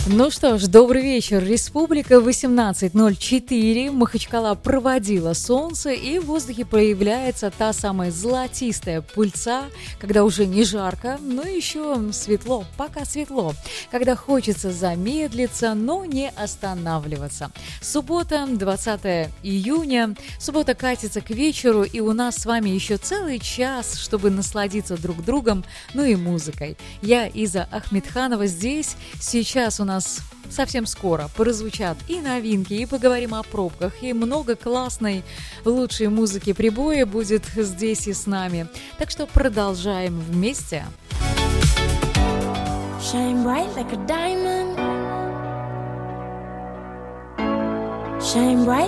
Ну что ж, добрый вечер. Республика 18:04. Махачкала проводила солнце, и в воздухе появляется та самая золотистая пыльца, когда уже не жарко, но еще светло, пока светло, когда хочется замедлиться, но не останавливаться. Суббота, 20 июня. Суббота катится к вечеру, и у нас с вами еще целый час, чтобы насладиться друг другом, ну и музыкой. Я Иза Ахмедханова здесь. Сейчас у нас совсем скоро прозвучат и новинки, и поговорим о пробках, и много классной, лучшей музыки прибоя будет здесь и с нами. Так что продолжаем вместе. Shine bright like a diamond. Shine bright